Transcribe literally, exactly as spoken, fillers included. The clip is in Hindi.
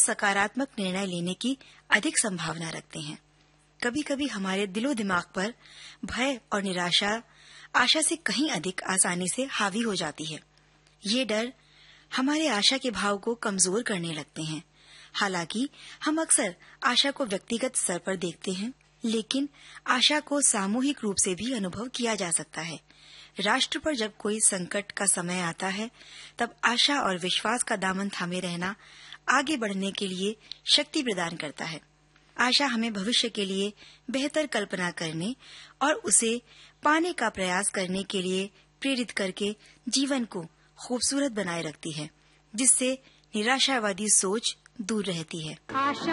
सकारात्मक निर्णय लेने की अधिक संभावना रखते हैं। कभी कभी हमारे दिलो दिमाग पर भय और निराशा आशा से कहीं अधिक आसानी से हावी हो जाती है। ये डर हमारे आशा के भाव को कमजोर करने लगते हैं। हालांकि हम अक्सर आशा को व्यक्तिगत स्तर पर देखते हैं, लेकिन आशा को सामूहिक रूप से भी अनुभव किया जा सकता है। राष्ट्र पर जब कोई संकट का समय आता है, तब आशा और विश्वास का दामन थामे रहना आगे बढ़ने के लिए शक्ति प्रदान करता है। आशा हमें भविष्य के लिए बेहतर कल्पना करने और उसे पाने का प्रयास करने के लिए प्रेरित करके जीवन को खूबसूरत बनाए रखती है, जिससे निराशावादी सोच दूर रहती है। आशा